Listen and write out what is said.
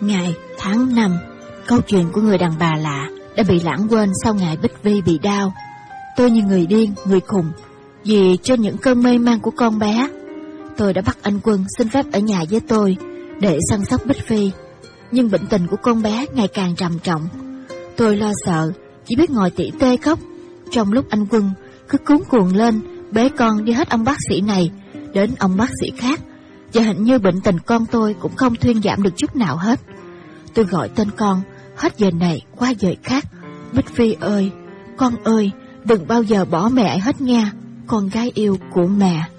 Ngày tháng năm, câu chuyện của người đàn bà lạ đã bị lãng quên sau ngày Bích Vi bị đau. Tôi như người điên, người khùng, vì trên những cơn mê man của con bé, tôi đã bắt anh Quân xin phép ở nhà với tôi để săn sóc Bích Vi. Nhưng bệnh tình của con bé ngày càng trầm trọng. Tôi lo sợ, chỉ biết ngồi tỉ tê khóc, trong lúc anh Quân cứ cuống cuồng lên bế con đi hết ông bác sĩ này đến ông bác sĩ khác, và hình như bệnh tình con tôi cũng không thuyên giảm được chút nào hết. Tôi gọi tên con hết giờ này qua giờ khác: Bích Vi ơi, con ơi, đừng bao giờ bỏ mẹ hết nha, con gái yêu của mẹ.